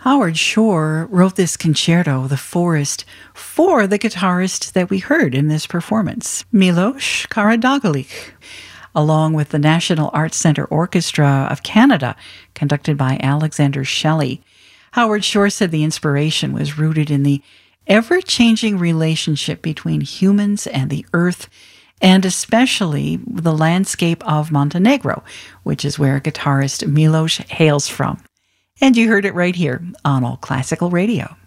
Howard Shore wrote this concerto, The Forest, for the guitarist that we heard in this performance, Milos Karadragic, along with the National Arts Centre Orchestra of Canada, conducted by Alexander Shelley. Howard Shore said the inspiration was rooted in the ever-changing relationship between humans and the earth, and especially the landscape of Montenegro, which is where guitarist Milos hails from. And you heard it right here on All Classical Radio.